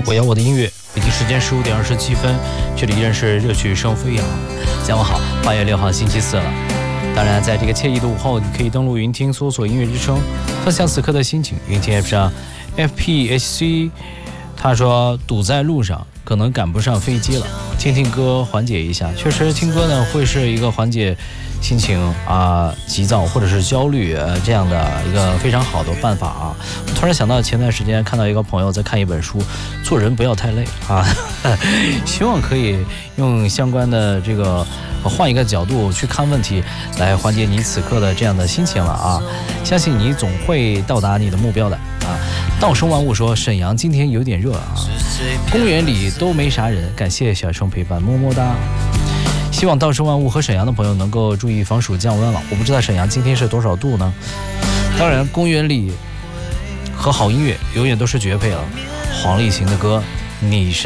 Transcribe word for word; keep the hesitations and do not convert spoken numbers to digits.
我要我的音乐。北京时间十五点二十七分，这里依然是热曲生飞扬。下午好，八月六号星期四了。当然，在这个惬意的午后，你可以登录云听，搜索音乐之声，分享此刻的心情。云听 App 上 F P H C， 他说堵在路上，可能赶不上飞机了，听听歌缓解一下。确实，听歌呢会是一个缓解心情啊、急躁或者是焦虑、呃、这样的一个非常好的办法啊。我突然想到前段时间看到一个朋友在看一本书，做人不要太累啊，希望可以用相关的这个换一个角度去看问题，来缓解你此刻的这样的心情了啊！相信你总会到达你的目标的啊！道生万物说沈阳今天有点热啊，公园里都没啥人，感谢小生陪伴，么么哒！希望道生万物和沈阳的朋友能够注意防暑降温了。我不知道沈阳今天是多少度呢？当然，公园里和好音乐永远都是绝配了。黄立行的歌，你是。